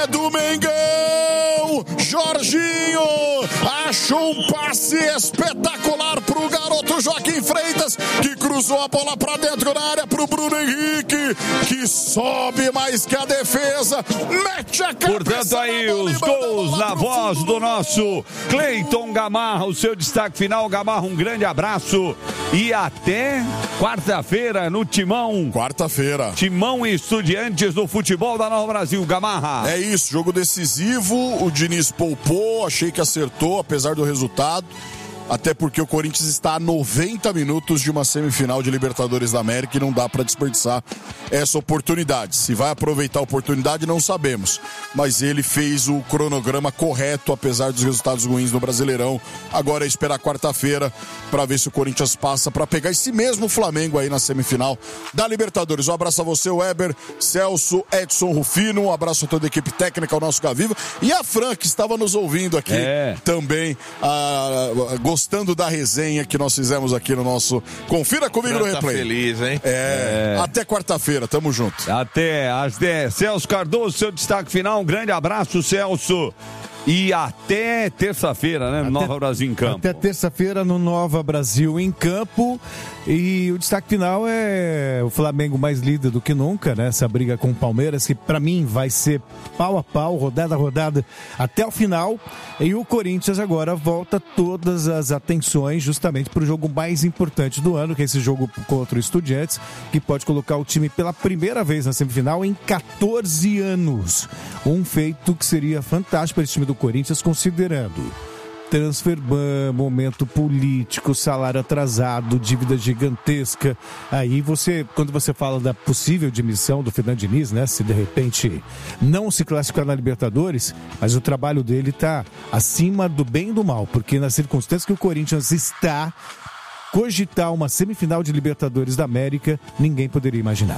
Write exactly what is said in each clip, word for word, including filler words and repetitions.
É do Mengão! Jorginho achou um passe espetacular pro garoto Joaquim Freitas, que cruzou a bola pra dentro da área pro Bruno Henrique, que sobe mais que a defesa, mete a cabeça. Portanto, aí os gols na voz do nosso Cleiton Gamarra, o seu destaque final. Gamarra, um grande abraço e até quarta-feira no Timão. Quarta-feira. Timão e Estudiantes do futebol da Nova Brasil. Gamarra. É isso, jogo decisivo, o Diniz poupou, achei que acertou, apesar do resultado. Até porque o Corinthians está a noventa minutos de uma semifinal de Libertadores da América e não dá para desperdiçar essa oportunidade. Se vai aproveitar a oportunidade, não sabemos. Mas ele fez o cronograma correto, apesar dos resultados ruins no Brasileirão. Agora é esperar quarta-feira para ver se o Corinthians passa para pegar esse mesmo Flamengo aí na semifinal da Libertadores. Um abraço a você, Weber, Celso, Edson Rufino. Um abraço a toda a equipe técnica, ao nosso Gaviva. E a Fran, que estava nos ouvindo aqui é. também. A, a, gostando da resenha que nós fizemos aqui no nosso Confira Comigo no Replay. Tá feliz, hein? É, é. Até quarta-feira, tamo junto. Até às dez. Celso Cardoso, seu destaque final. Um grande abraço, Celso. E até terça-feira, né? No até, Nova Brasil em Campo. Até terça-feira no Nova Brasil em Campo. E o destaque final é o Flamengo mais líder do que nunca, né? Essa briga com o Palmeiras, que pra mim vai ser pau a pau, rodada a rodada, até o final. E o Corinthians agora volta todas as atenções justamente pro jogo mais importante do ano, que é esse jogo contra o Estudiantes, que pode colocar o time pela primeira vez na semifinal em catorze anos. Um feito que seria fantástico para esse time do Corinthians, considerando transfer ban, momento político, salário atrasado, dívida gigantesca. Aí você, quando você fala da possível demissão do Fernando Diniz, né, se de repente não se classificar na Libertadores, mas o trabalho dele está acima do bem e do mal, porque nas circunstâncias que o Corinthians está, cogitar uma semifinal de Libertadores da América, ninguém poderia imaginar.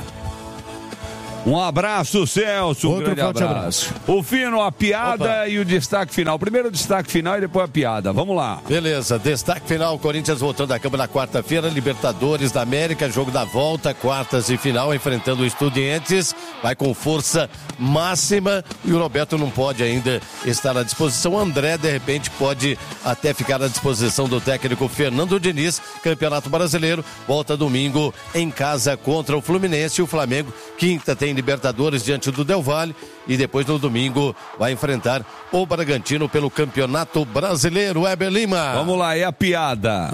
Um abraço, Celso. Um Outro grande forte abraço. abraço. O Fino, a piada Opa. E o destaque final. Primeiro o destaque final e depois a piada. Vamos lá. Beleza, destaque final. Corinthians voltando a campo na quarta-feira. Libertadores da América, jogo da volta, quartas e final, enfrentando o Estudiantes. Vai com força máxima e o Roberto não pode ainda estar à disposição. O André, de repente, pode até ficar à disposição do técnico Fernando Diniz. Campeonato Brasileiro, volta domingo em casa contra o Fluminense. O Flamengo, quinta, tem Libertadores diante do Del Valle e depois no domingo vai enfrentar o Bragantino pelo Campeonato Brasileiro. Weber Lima. Vamos lá, é a piada.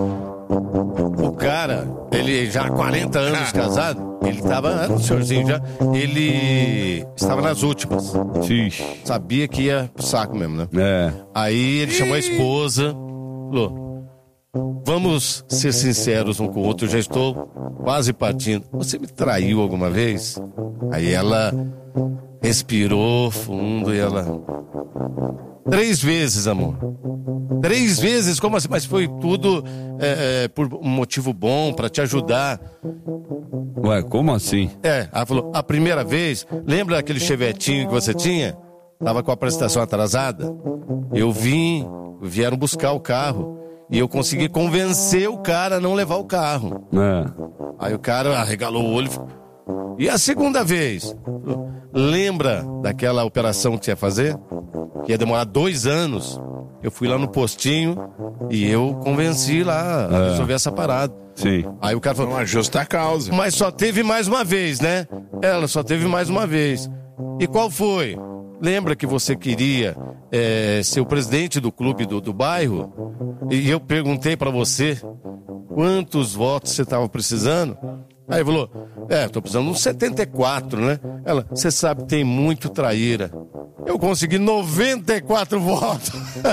O cara, ele já há quarenta anos casado, ele estava, um senhorzinho já, ele estava nas últimas. Ixi. Sabia que ia pro saco mesmo, né? É. Aí ele chamou a esposa, falou: vamos ser sinceros um com o outro, eu já estou quase partindo. Você me traiu alguma vez? Aí ela respirou fundo e ela... Três vezes, amor. Três vezes? Como assim? Mas foi tudo é, é, por um motivo bom, pra te ajudar. Ué, como assim? É, ela falou, a primeira vez, lembra aquele chevetinho que você tinha? Tava com a prestação atrasada? Eu vim, vieram buscar o carro. E eu consegui convencer o cara a não levar o carro. É. Aí o cara arregalou o olho. E a segunda vez? Lembra daquela operação que você ia fazer? Que ia demorar dois anos. Eu fui lá no postinho e eu convenci lá a é. resolver essa parada. Sim. Aí o cara falou... Uma justa causa. Mas só teve mais uma vez, né? Ela só teve mais uma vez. E qual foi? Lembra que você queria é, ser o presidente do clube do, do bairro? E eu perguntei pra você quantos votos você estava precisando? Aí ele falou, é, tô precisando de uns setenta e quatro, né? Ela, você sabe, tem muito traíra. Eu consegui noventa e quatro votos.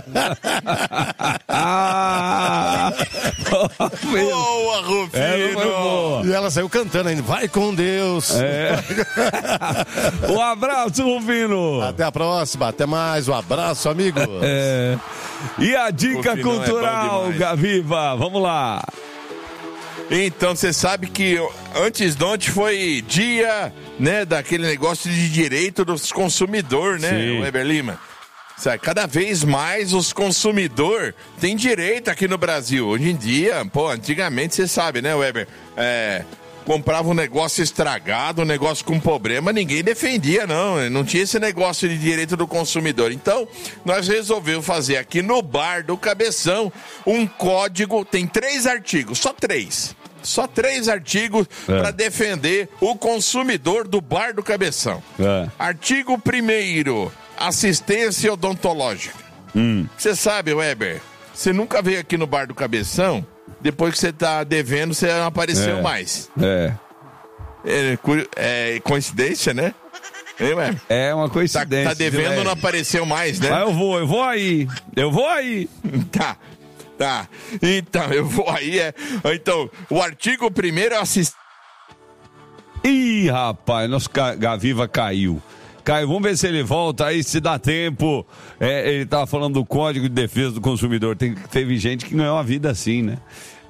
Ah, boa, Rufino! É, foi boa. E ela saiu cantando ainda, vai com Deus. É. Um abraço, Rufino. Até a próxima, até mais, um abraço, amigos. É. E a dica Rufino cultural, é Gaviva, vamos lá. Então, você sabe que antes de ontem foi dia, né, daquele negócio de direito dos consumidores, né, Weber Lima? Sabe, cada vez mais os consumidores têm direito aqui no Brasil. Hoje em dia, pô, antigamente você sabe, né, Weber? É, comprava um negócio estragado, um negócio com problema, ninguém defendia, não. Não tinha esse negócio de direito do consumidor. Então, nós resolvemos fazer aqui no Bar do Cabeção um código, tem três artigos, só três. Só três artigos é. para defender o consumidor do Bar do Cabeção. É. Artigo primeiro, assistência odontológica. Você hum. sabe, Weber, você nunca veio aqui no Bar do Cabeção, depois que você tá devendo, você não apareceu é. mais. É. é. É coincidência, né? Hein, Weber? É uma coincidência. Tá, tá devendo, não apareceu mais, né? Mas eu vou, eu vou aí. Eu vou aí. Tá. Tá, então, eu vou aí, é... Então, o artigo primeiro é assist... Ih, rapaz, nosso Gaviva caiu. Caiu, vamos ver se ele volta aí, se dá tempo. É, ele tava falando do Código de Defesa do Consumidor. Tem, teve gente que ganhou a vida assim, né?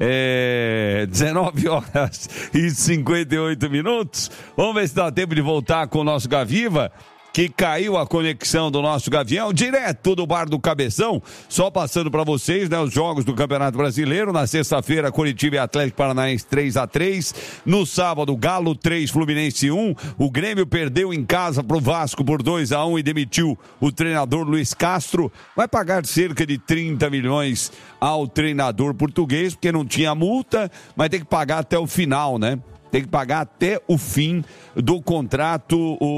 É, dezenove horas e cinquenta e oito minutos. Vamos ver se dá tempo de voltar com o nosso Gaviva, que caiu a conexão do nosso Gavião, direto do Bar do Cabeção, só passando para vocês, né, os jogos do Campeonato Brasileiro. Na sexta-feira, Coritiba e Atlético Paranaense três a três, no sábado, Galo três, Fluminense um, o Grêmio perdeu em casa pro Vasco por dois a um e demitiu o treinador Luiz Castro, vai pagar cerca de trinta milhões ao treinador português, porque não tinha multa, mas tem que pagar até o final, né? Tem que pagar até o fim do contrato.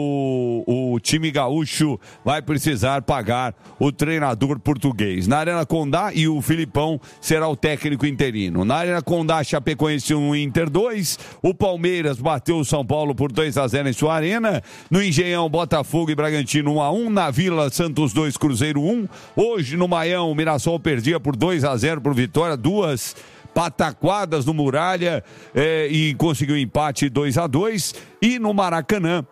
O, o time gaúcho vai precisar pagar o treinador português. Na Arena Condá, e o Filipão será o técnico interino. Na Arena Condá, Chapecoense um, Inter dois. O Palmeiras bateu o São Paulo por dois a zero em sua arena. No Engenhão, Botafogo e Bragantino um a um. Na Vila, Santos dois, Cruzeiro um. Hoje no Maião, o Mirassol perdia por dois a zero por Vitória. Duas pataquadas no Muralha eh, e conseguiu empate dois a dois. E no Maracanã,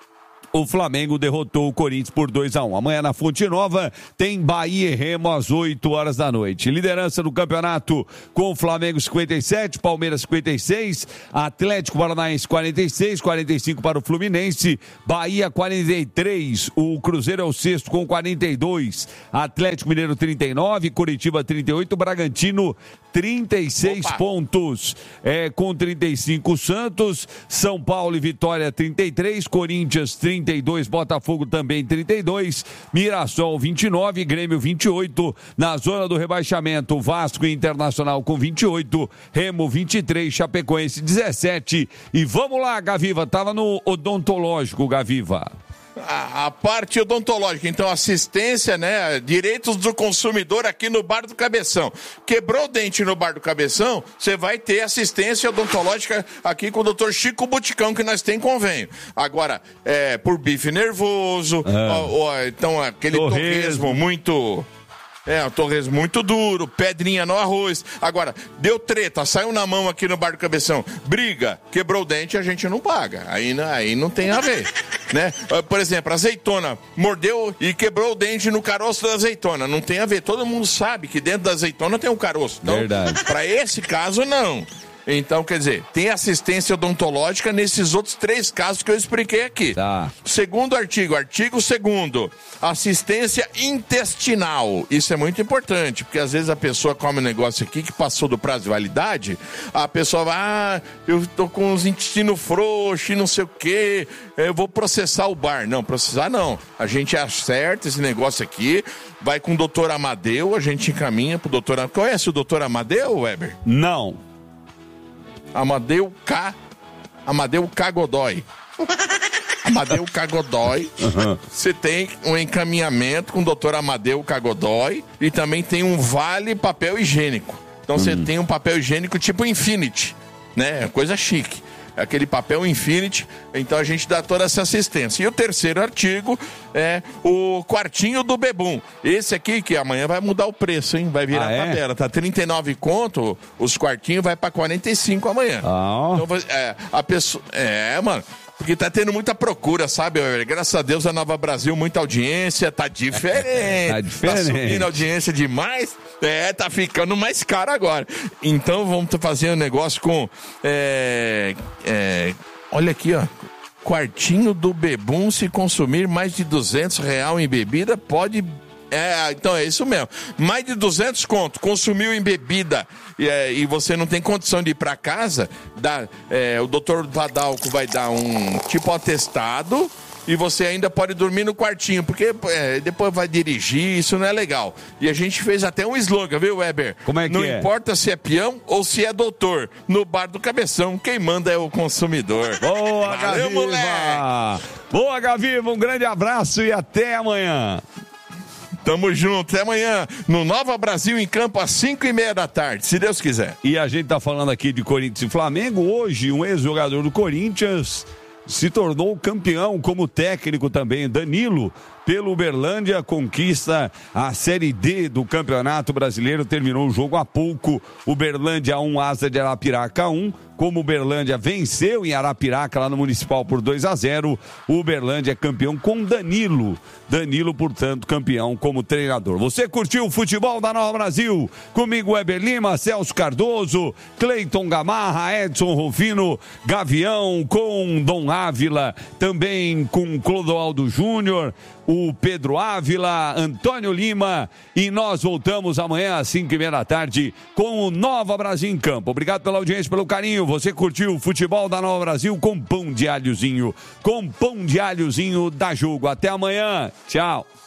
o Flamengo derrotou o Corinthians por dois a um. Amanhã na Fonte Nova tem Bahia e Remo às oito horas da noite. Liderança do campeonato com o Flamengo cinquenta e sete, Palmeiras cinquenta e seis, Atlético Paranaense quarenta e seis, quarenta e cinco para o Fluminense, Bahia quarenta e três, o Cruzeiro é o sexto com quarenta e dois, Atlético Mineiro trinta e nove, Coritiba trinta e oito, Bragantino trinta e seis Opa. pontos, é, com trinta e cinco Santos, São Paulo e Vitória trinta e três, Corinthians trinta e dois, Botafogo também trinta e dois, Mirassol vinte e nove, Grêmio vinte e oito, na zona do rebaixamento, Vasco e Internacional com vinte e oito, Remo vinte e três, Chapecoense dezessete, e vamos lá, Gaviva, tava no odontológico, Gaviva. A, a parte odontológica, então assistência, né, direitos do consumidor aqui no Bar do Cabeção. Quebrou o dente no Bar do Cabeção, você vai ter assistência odontológica aqui com o doutor Chico Buticão, que nós tem convênio. Agora, é, por bife nervoso, é. ó, ó, então aquele torresmo, torresmo muito... É, o torresmo muito duro, pedrinha no arroz. Agora, deu treta, saiu na mão aqui no Bar do Cabeção, briga, quebrou o dente, a gente não paga. Aí, aí não tem a ver, né? Por exemplo, azeitona, mordeu e quebrou o dente no caroço da azeitona. Não tem a ver, todo mundo sabe que dentro da azeitona tem um caroço. Então, verdade. Para esse caso, não. Então, quer dizer, tem assistência odontológica nesses outros três casos que eu expliquei aqui. Tá. Segundo artigo, artigo segundo, assistência intestinal. Isso é muito importante, porque às vezes a pessoa come um negócio aqui que passou do prazo de validade, a pessoa vai, ah, eu tô com os intestinos frouxos e não sei o quê, eu vou processar o bar. Não, processar não. A gente acerta esse negócio aqui, vai com o doutor Amadeu, a gente encaminha pro doutor... Conhece o doutor Amadeu, Weber? Não. Amadeu K. Amadeu K. Godoy. Amadeu K. Godoy. Você uhum. tem um encaminhamento com o doutor Amadeu K. Godoy e também tem um vale papel higiênico. Então você uhum. tem um papel higiênico tipo Infinity, né? Coisa chique. Aquele papel Infinity, então a gente dá toda essa assistência. E o terceiro artigo é o quartinho do Bebum. Esse aqui que amanhã vai mudar o preço, hein? Vai virar ah, é? tabela. Tá trinta e nove conto, os quartinhos vai pra quarenta e cinco amanhã. Ah. Então, é, a pessoa... É, mano... Porque tá tendo muita procura, sabe? Graças a Deus a Nova Brasil, muita audiência, tá diferente. Tá diferente. Tá subindo a audiência demais. É, tá ficando mais caro agora. Então vamos fazer um negócio com... É, é, olha aqui, ó. Quartinho do Bebum, se consumir mais de duzentos reais em bebida, pode... É, então é isso mesmo. Mais de duzentos conto, consumiu em bebida e, é, e você não tem condição de ir para casa, dá, é, o doutor Vadalco vai dar um tipo atestado e você ainda pode dormir no quartinho, porque é, depois vai dirigir, isso não é legal. E a gente fez até um slogan, viu, Weber? Como é que não é? importa se é peão ou se é doutor, no bar do Cabeção, quem manda é o consumidor. Boa, Valeu, Gaviva! moleque! Boa, Gaviva, um grande abraço e até amanhã. Tamo junto, até amanhã, no Nova Brasil em Campo, às cinco e meia da tarde, se Deus quiser. E a gente tá falando aqui de Corinthians e Flamengo. Hoje, um ex-jogador do Corinthians se tornou campeão como técnico também, Danilo, pelo Uberlândia, conquista a Série D do Campeonato Brasileiro, terminou o jogo há pouco, Uberlândia um, Asa de Arapiraca um, como Uberlândia venceu em Arapiraca, lá no Municipal, por dois a zero, o Uberlândia é campeão com Danilo, Danilo, portanto, campeão como treinador. Você curtiu o futebol da Nova Brasil? Comigo, Weber Lima, Celso Cardoso, Cleiton Gamarra, Edson Rufino, Gavião, com Dom Ávila, também com Clodoaldo Júnior, o Pedro Ávila, Antônio Lima, e nós voltamos amanhã às cinco e meia da tarde com o Nova Brasil em Campo. Obrigado pela audiência, pelo carinho. Você curtiu o futebol da Nova Brasil com pão de alhozinho, com pão de alhozinho da Jugo. Até amanhã. Tchau.